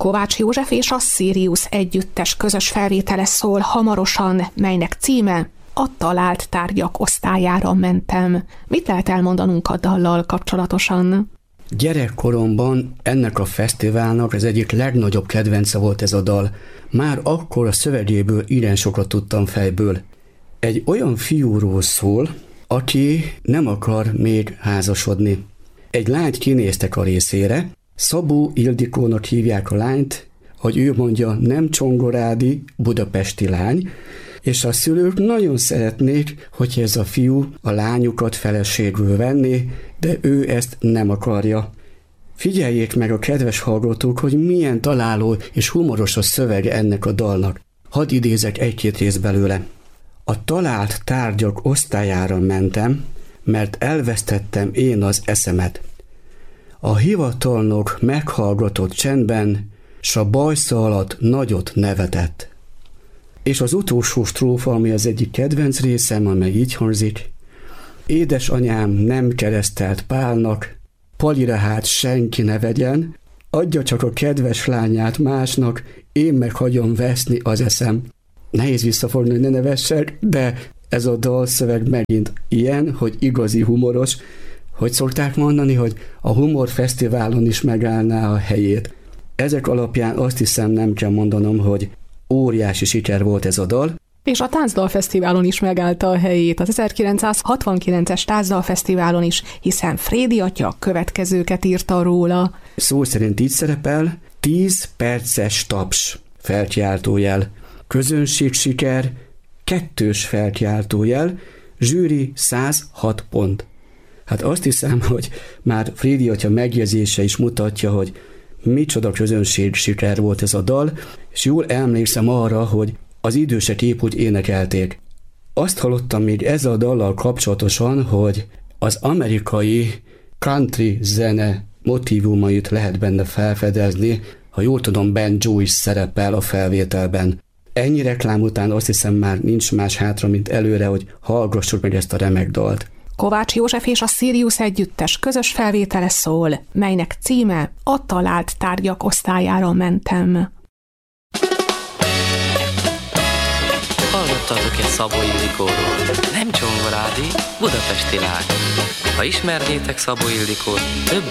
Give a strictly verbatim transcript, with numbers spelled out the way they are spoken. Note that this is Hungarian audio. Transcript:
Kovács József és a Sirius együttes közös felvétele szól hamarosan, melynek címe A talált tárgyak osztályára mentem. Mit lehet elmondanunk a dallal kapcsolatosan? Gyerekkoromban ennek a fesztiválnak az egyik legnagyobb kedvence volt ez a dal. Már akkor a szövegéből igen sokat tudtam fejből. Egy olyan fiúról szól, aki nem akar még házasodni. Egy lányt kinéztek a részére, Szabó Ildikónak hívják a lányt, hogy ő mondja, nem csongorádi, budapesti lány, és a szülők nagyon szeretnék, hogy ez a fiú a lányukat feleségül venné, de ő ezt nem akarja. Figyeljék meg a kedves hallgatók, hogy milyen találó és humoros a szövege ennek a dalnak. Hadd idézek egy-két rész belőle. A talált tárgyak osztályára mentem, mert elvesztettem én az eszemet. A hivatalnok meghallgatott csendben, s a bajsza alatt nagyot nevetett. És az utolsó strófa, ami az egyik kedvenc részem, amely így hangzik. Édesanyám nem keresztelt Pálnak, Palira hát senki ne vegyen, adja csak a kedves lányát másnak, én meg hagyom veszni az eszem. Nehéz visszafogni, hogy ne nevessek, de ez a dalszöveg megint ilyen, hogy igazi humoros, hogy szokták mondani, hogy a Humor Fesztiválon is megállná a helyét. Ezek alapján azt hiszem, nem kell mondanom, hogy óriási siker volt ez a dal. És a Táncdalfesztiválon is megállta a helyét, az ezerkilencszázhatvankilences Táncdalfesztiválon is, hiszen Frédi atya következőket írta róla. Szó szerint így szerepel, tíz perces taps, felkiáltójel, közönségsiker, kettős felkiáltójel, zsűri száz hat pont. Hát azt hiszem, hogy már Frédi atya megjegyzése is mutatja, hogy micsoda közönségsiker volt ez a dal, és jól emlékszem arra, hogy az idősek épp úgy énekelték. Azt hallottam még ezzel a dallal kapcsolatosan, hogy az amerikai country zene motívumait lehet benne felfedezni, ha jól tudom, Ben Joe is szerepel a felvételben. Ennyi reklám után azt hiszem már nincs más hátra, mint előre, hogy hallgassuk meg ezt a remek dalt. Kovács József és a Sirius együttes közös felvétele szól, melynek címe A talált tárgyak osztályára mentem. Hallottatok egy Szabó Ildikóról? Nem csongorádi, budapesti lány. Ha ismernétek Szabó Ildikót, több